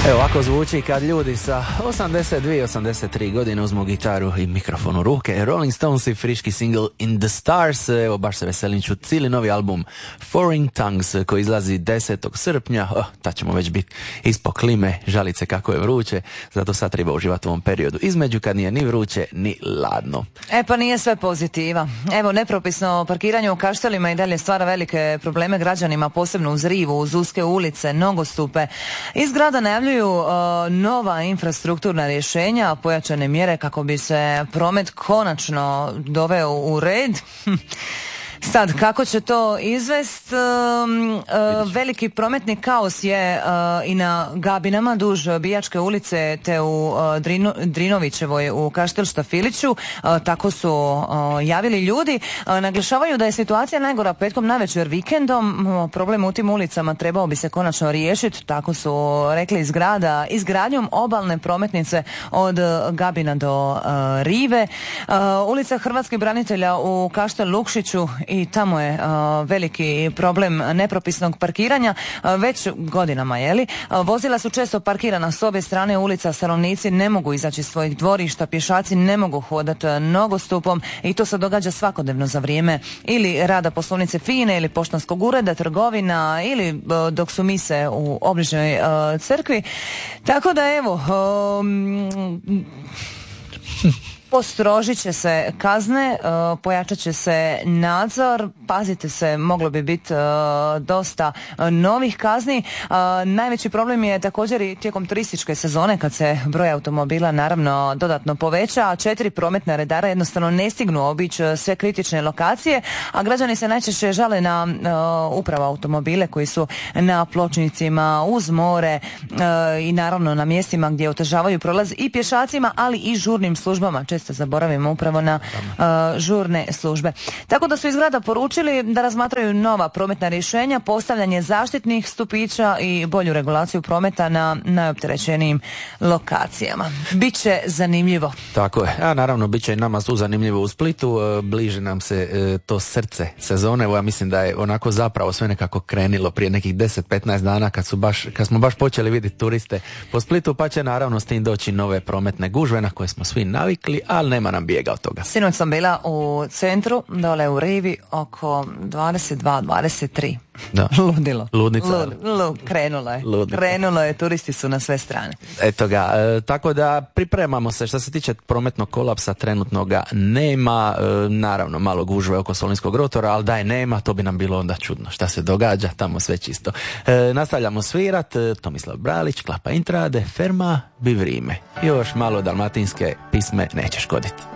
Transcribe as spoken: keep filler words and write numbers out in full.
Evo ovako zvuči kad ljudi sa osamdeset dvije osamdeset tri godine uzmu gitaru i mikrofon u ruke. Rolling Stones i friški single In the Stars. Evo baš se veselim, ću cijeli novi album Foreign Tongues koji izlazi desetog srpnja. Oh, ta ćemo već biti ispod klime, žalice kako je vruće, zato sad treba uživati u ovom periodu između kad nije ni vruće ni ladno. E pa nije sve pozitiva. Evo, nepropisno parkiranje u Kaštelima i dalje stvara velike probleme građanima, posebno uz rivu, uz uske ulice, nogostupe. Iz grada najavljuju uh, nova infrastrukturna rješenja, pojačane mjere kako bi se promet konačno doveo u red. Sad, kako će to izvest? Um, uh, veliki prometni kaos je uh, i na Gabinama duž Bijačke ulice te u uh, Drino, Drinovićevoj u Kaštel Štafiliću. Uh, tako su uh, javili ljudi. Uh, naglašavaju da je situacija najgora petkom navečer vikendom. Uh, problem u tim ulicama trebao bi se konačno riješiti. Tako su rekli iz grada, izgradnjom obalne prometnice od Gabina do uh, Rive. Uh, ulica Hrvatskih branitelja u Kaštel Lukšiću i tamo je uh, veliki problem nepropisnog parkiranja uh, već godinama, jeli? Uh, vozila su često parkirana s obje strane ulica, stanovnici ne mogu izaći iz svojih dvorišta, pješaci ne mogu hodati nogostupom i to se događa svakodnevno za vrijeme ili rada poslovnice FINE ili poštanskog ureda, trgovina ili uh, dok su mise u obližnjoj uh, crkvi. Tako da evo... Um, postrožit će se kazne, uh, pojačat će se nadzor, pazite se, moglo bi biti uh, dosta uh, novih kazni. Uh, najveći problem je također i tijekom turističke sezone kad se broj automobila naravno dodatno poveća, a četiri prometna redara jednostavno ne stignu obići sve kritične lokacije, a građani se najčešće žale na uh, upravo automobile koji su na pločnicima, uz more uh, i naravno na mjestima gdje otežavaju prolaz i pješacima, ali i žurnim službama. Često zaboravimo upravo na uh, žurne službe. Tako da su iz grada poručili da razmatraju nova prometna rješenja, postavljanje zaštitnih stupića i bolju regulaciju prometa na najopterećenijim lokacijama. Biće zanimljivo. Tako je. A naravno bit će i nama tu zanimljivo u Splitu. E, bliže nam se e, to srce sezone. Evo ja mislim da je onako zapravo sve nekako krenilo prije nekih deset petnaest dana kad su baš, kad smo baš počeli vidjeti turiste po Splitu, pa će naravno s tim doći nove prometne gužve na koje smo svi navikli, ali nema nam bijega od toga. Sinoć sam bila u centru, dole u Rivi, oko dvadeset dva dvadeset tri. Da. Ludilo. Ludnica. Lud, lud, krenulo je. Ludnica. Krenulo je, turisti su na sve strane. Eto ga, e, tako da pripremamo se. Što se tiče prometnog kolapsa, trenutno ga nema. E, naravno, malo gužve oko Solinskog rotora, ali da je nema, to bi nam bilo onda čudno. Šta se događa, tamo sve čisto. E, nastavljamo svirat. E, Tomislav Bralić, Klapa Intrade, Ferma, Bivrime. Još malo dalmatinske pisme neće škoditi.